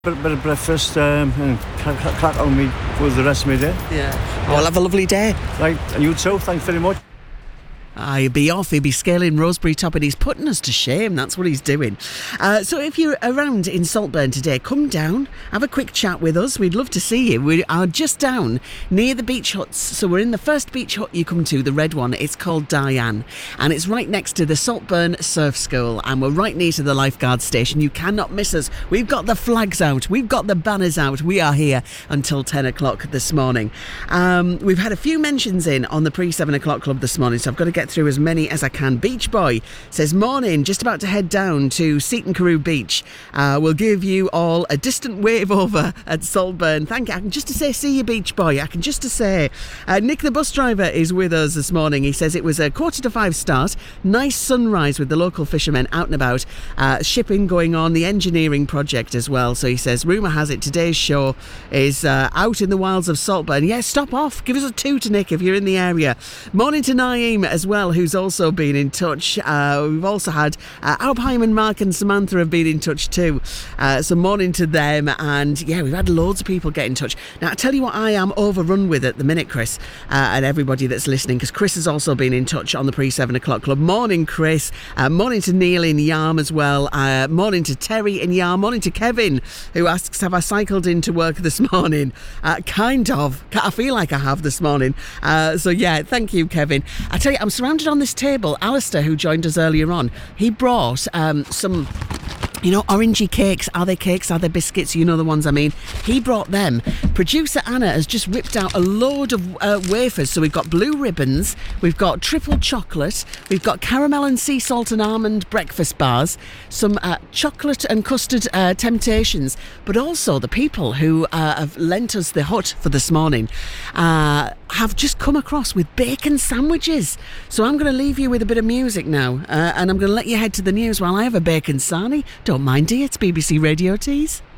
Bit of breakfast and crack on me for the rest of my day. Yeah. Well, have a lovely day. Right, and you too, thanks very much. He'll be off, he'll be scaling Rosebery Top, and he's putting us to shame. That's what he's doing. So if you're around in Saltburn today, come down, have a quick chat with us. We'd love to see you. We are just down near the beach huts. So we're in the first beach hut you come to, the red one. It's called Diane, and it's right next to the Saltburn Surf School, and we're right near to the lifeguard station. You cannot miss us. We've got the flags out, we've got the banners out. We are here until 10 o'clock this morning. We've had a few mentions in on the pre-7 o'clock club this morning, so I've got to get through as many as I can. Beach Boy says, morning, just about to head down to Seaton Carew Beach. We'll give you all a distant wave over at Saltburn. Thank you. I can just to say, see you, Beach Boy. I can just to say, Nick the bus driver is with us this morning. He says it was a 4:45 start. Nice sunrise with the local fishermen out and about. Shipping going on, the engineering project as well. So he says, rumour has it today's show is out in the wilds of Saltburn. Yeah, stop off. Give us a toot, Nick, if you're in the area. Morning to Naeem as well, who's also been in touch. We've also had Alpheim and Mark and Samantha have been in touch too. So morning to them, and yeah, we've had loads of people get in touch. Now I tell you what I am overrun with at the minute, Chris, and everybody that's listening, because Chris has also been in touch on the pre-7 o'clock club. Morning, Chris. Morning to Neil in Yarm as well. Morning to Terry in Yarm. Morning to Kevin, who asks, have I cycled into work this morning? Kind of. I feel like I have this morning. So yeah, thank you, Kevin. I tell you, I'm surrounded on this table. Alistair, who joined us earlier on, he brought some, orangey cakes. Are they cakes? Are they biscuits? You know the ones I mean. He brought them. Producer Anna has just ripped out a load of wafers. So we've got blue ribbons, we've got triple chocolate, we've got caramel and sea salt and almond breakfast bars, some chocolate and custard temptations, but also the people who have lent us the hut for this morning have just come across with bacon sandwiches. So I'm going to leave you with a bit of music now, and I'm going to let you head to the news while I have a bacon sarnie. Don't mind, dear, it's BBC Radio Tees.